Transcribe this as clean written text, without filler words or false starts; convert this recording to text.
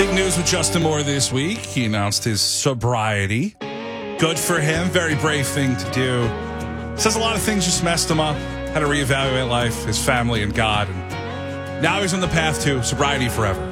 Big news with Justin Moore this week. He announced his sobriety. Good for him. Very brave thing to do. Says a lot of things just messed him up. Had to reevaluate life, his family, and God. And now he's on the path to sobriety forever.